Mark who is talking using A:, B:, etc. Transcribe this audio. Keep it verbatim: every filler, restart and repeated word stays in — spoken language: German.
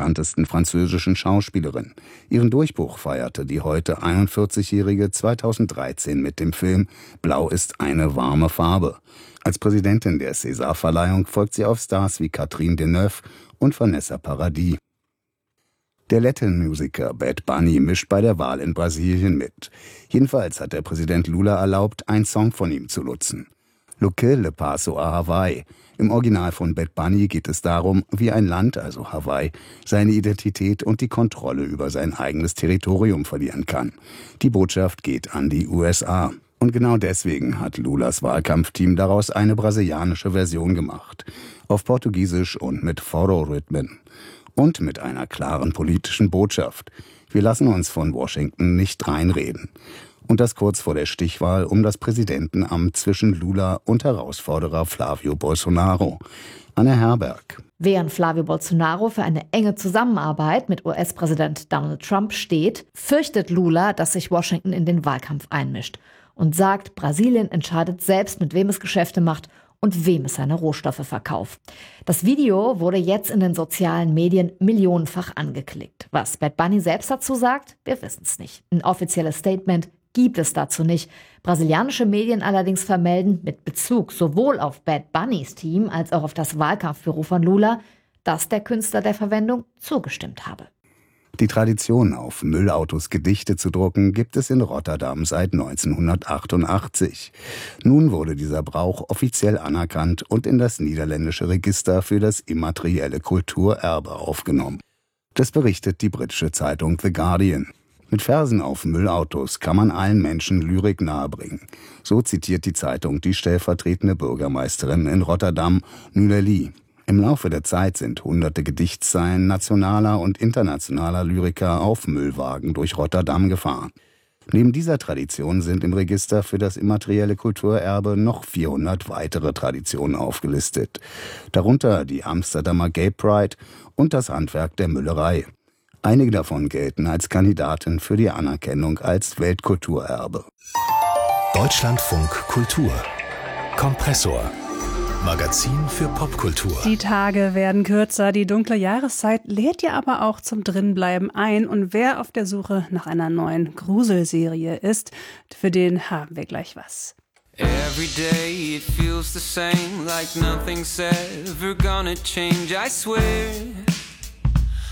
A: bekanntesten französischen Schauspielerin. Ihren Durchbruch feierte die heute einundvierzigjährige zweitausenddreizehn mit dem Film »Blau ist eine warme Farbe«. Als Präsidentin der César-Verleihung folgt sie auf Stars wie Catherine Deneuve und Vanessa Paradis. Der Latin-Musiker Bad Bunny mischt bei der Wahl in Brasilien mit. Jedenfalls hat der Präsident Lula erlaubt, einen Song von ihm zu nutzen. Lo que le paso a Hawaii. Im Original von Bad Bunny geht es darum, wie ein Land, also Hawaii, seine Identität und die Kontrolle über sein eigenes Territorium verlieren kann. Die Botschaft geht an die U S A. Und genau deswegen hat Lulas Wahlkampfteam daraus eine brasilianische Version gemacht. Auf Portugiesisch und mit Forró-Rhythmen. Und mit einer klaren politischen Botschaft. Wir lassen uns von Washington nicht reinreden. Und das kurz vor der Stichwahl um das Präsidentenamt zwischen Lula und Herausforderer Flávio Bolsonaro. Anne Herberg.
B: Während Flávio Bolsonaro für eine enge Zusammenarbeit mit U S-Präsident Donald Trump steht, fürchtet Lula, dass sich Washington in den Wahlkampf einmischt und sagt, Brasilien entscheidet selbst, mit wem es Geschäfte macht und wem es seine Rohstoffe verkauft. Das Video wurde jetzt in den sozialen Medien millionenfach angeklickt. Was Bad Bunny selbst dazu sagt, wir wissen es nicht. Ein offizielles Statement gibt es dazu nicht. Brasilianische Medien allerdings vermelden mit Bezug sowohl auf Bad Bunnys Team als auch auf das Wahlkampfbüro von Lula, dass der Künstler der Verwendung zugestimmt habe.
A: Die Tradition, auf Müllautos Gedichte zu drucken, gibt es in Rotterdam seit neunzehnhundertachtundachtzig. Nun wurde dieser Brauch offiziell anerkannt und in das niederländische Register für das immaterielle Kulturerbe aufgenommen. Das berichtet die britische Zeitung The Guardian. Mit Versen auf Müllautos kann man allen Menschen Lyrik nahebringen. So zitiert die Zeitung die stellvertretende Bürgermeisterin in Rotterdam, Nullely. Im Laufe der Zeit sind hunderte Gedichtszeilen nationaler und internationaler Lyriker auf Müllwagen durch Rotterdam gefahren. Neben dieser Tradition sind im Register für das immaterielle Kulturerbe noch vierhundert weitere Traditionen aufgelistet. Darunter die Amsterdamer Gay Pride und das Handwerk der Müllerei. Einige davon gelten als Kandidaten für die Anerkennung als Weltkulturerbe.
C: Deutschlandfunk Kultur. Kompressor. Magazin für Popkultur.
D: Die Tage werden kürzer, die dunkle Jahreszeit lädt ja aber auch zum Drinbleiben ein. Und wer auf der Suche nach einer neuen Gruselserie ist, für den haben wir gleich was.
E: Every day it feels the same, like nothing's ever gonna change, I swear.